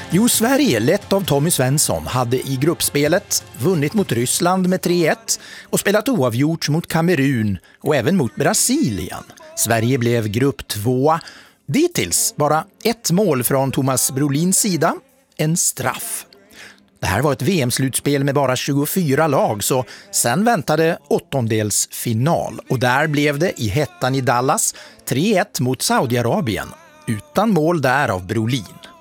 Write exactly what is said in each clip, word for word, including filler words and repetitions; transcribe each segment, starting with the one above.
Jo, Sverige, lett av Tommy Svensson, hade i gruppspelet vunnit mot Ryssland med tre ett och spelat oavgjort mot Kamerun och även mot Brasilien. Sverige blev grupp två. Dittills bara ett mål från Thomas Brolins sida, en straff. Det här var ett V M-slutspel med bara tjugofyra lag, så sen väntade åttondelsfinal. Och där blev det i hettan i Dallas tre ett mot Saudiarabien, utan mål där av Brolin.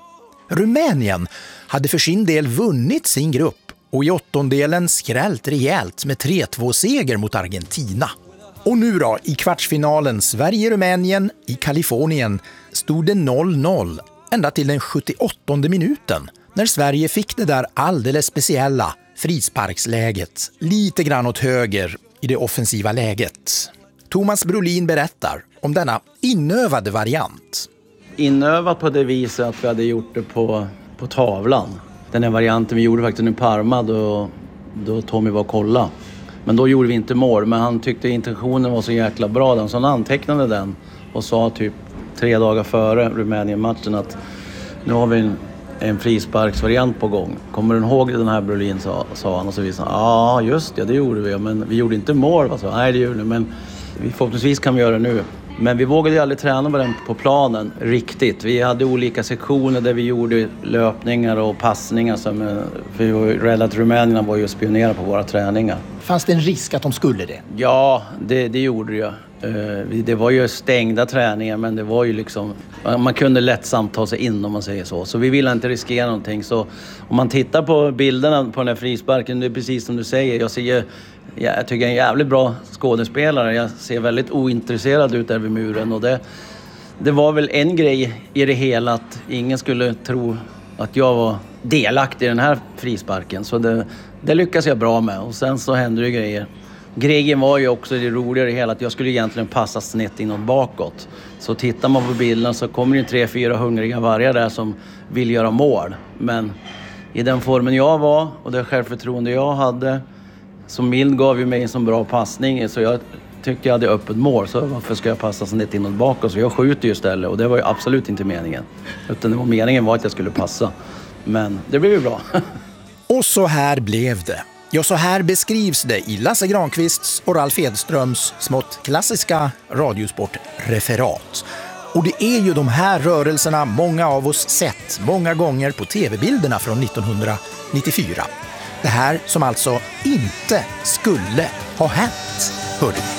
Rumänien hade för sin del vunnit sin grupp och i åttondelen skrällt rejält med tre två seger mot Argentina. Och nu då, i kvartsfinalen Sverige-Rumänien i Kalifornien stod det noll noll ända till den sjuttioåttonde minuten när Sverige fick det där alldeles speciella frisparksläget lite grann åt höger i det offensiva läget. Thomas Brolin berättar om denna inövade variant. Inövat på det viset att vi hade gjort det på, på tavlan. Den här varianten vi gjorde faktiskt i Parma då, då Tommy var och kolla. Men då gjorde vi inte mål, men han tyckte intentionen var så jäkla bra. Så han antecknade den och sa typ tre dagar före Rumänien-matchen att nu har vi en, en frisparksvariant på gång. Kommer du ihåg den här Brolin, sa, sa han, och så visade han. Ja, just det, det gjorde vi. Men vi gjorde inte mål. Va? Så, nej, det gjorde vi, men vi, förhoppningsvis kan vi göra det nu. Men vi vågade aldrig träna med den på planen riktigt. Vi hade olika sektioner där vi gjorde löpningar och passningar. Som, för vi var, relativt Rumänierna var ju och spionerade på våra träningar. Fanns det en risk att de skulle det? Ja, det, det gjorde det ju. Det var ju stängda träningar, men det var ju liksom... Man kunde lättsamt ta sig in, om man säger så. Så vi ville inte riskera någonting. Så om man tittar på bilderna på den här frisparken, det är precis som du säger. Jag ser... Jag tycker jag är en jävligt bra skådespelare. Jag ser väldigt ointresserad ut där vid muren. Och det, det var väl en grej i det hela att ingen skulle tro att jag var delaktig i den här frisparken. Så det, det lyckas jag bra med. Och sen så hände det grejer. Grejen var ju också det roligare i hela att jag skulle egentligen passa snett inåt bakåt. Så tittar man på bilden så kommer det tre, fyra hungriga vargar där som vill göra mål. Men i den formen jag var och det självförtroende jag hade... Så Mild gav ju mig en så bra passning så jag tyckte jag hade öppet mål. Så varför ska jag passa snett inåt bakåt? Så jag skjuter ju istället och det var ju absolut inte meningen. Utan det var meningen var att jag skulle passa. Men det blev ju bra. Och så här blev det. Ja, så här beskrivs det i Lasse Granqvists och Ralf Edströms smått klassiska radiosportreferat. Och det är ju de här rörelserna många av oss sett många gånger på tv-bilderna från nittonhundranittiofyra. Det här som alltså inte skulle ha hänt, hörde ni.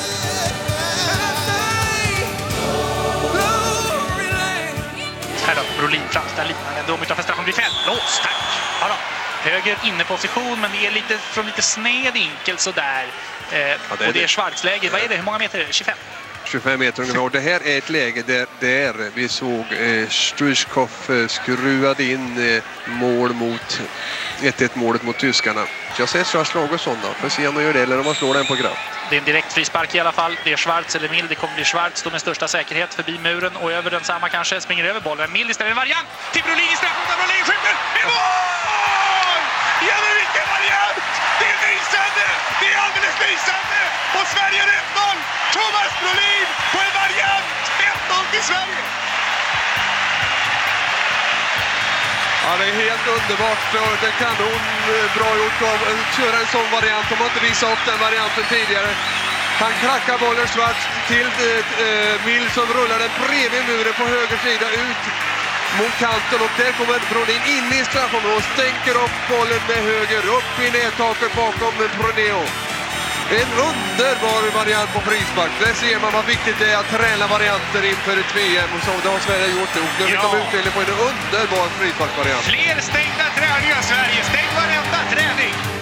Här då, Brolin framställer liknande ändå mot Fästra från Bryfäll. Lås, tack. Ja då. Höger inneposition, men det är lite från lite sned vinkel sådär. Eh, ja, det är och det är Schwarz-läge. Vad är det? Hur många meter är det? tjugofem? tjugofem meter ungefär. Och det här är ett läge där, där vi såg eh, Struiskov eh, skruvad in eh, mål mot ett ett målet mot tyskarna. Jag säger Schwarz lager sådana. Får se om han gör det eller om han slår den på kraft. Det är en direkt frispark i alla fall. Det är Schwarz eller Mild. Det kommer bli Schwarz då med största säkerhet förbi muren och över den samma kanske. Springer över bollen. Mild istället en variant till Brolin i straffområdet. Brolin skjuter! Det är mål! Ja, men vilken variant! Det är lysande! Det är alldeles lysande! Och Sverige är ett noll! Thomas Brolin på en variant! ett noll till Sverige! Ja, det är helt underbart och det kan hon bra gjort av att köra en sån variant. De har inte visat upp den varianten tidigare. Han klackar bollen Schwarz till eh, Mild som rullar den bredvid muren på höger sida ut mot kanten. Och där kommer Brolin in i straffområdet och stänker upp bollen med höger upp i nättaket bakom Proneo. En underbar variant på frispark. Där ser man vad viktigt det är att träna varianter inför ett V M. Och så det har Sverige gjort det. Nu fick de utdelning på en underbar frisparksvariant. Fler stängda träningar Sverige. Stäng varenda träning.